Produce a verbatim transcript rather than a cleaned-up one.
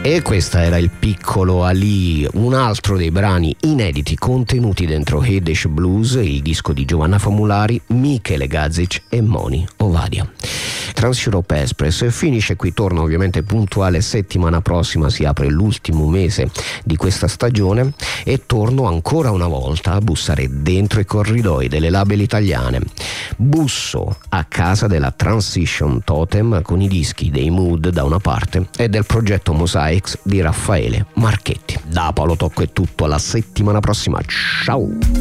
E questa era Il piccolo Ali, un altro dei brani inediti contenuti dentro Yiddish Blues, il disco di Giovanna Famulari, Michele Gazic e Moni Ovadia. Trans-Europe Express finisce qui, torna ovviamente puntuale settimana prossima, si apre l'ultimo mese di questa stagione e torno ancora una volta a bussare dentro i corridoi delle label italiane. Busso a casa della Transition Totem con i dischi dei Mood da una parte e del progetto Mosaics di Raffaele Marchetti. Da Paolo Tocco è tutto, alla settimana prossima, ciao!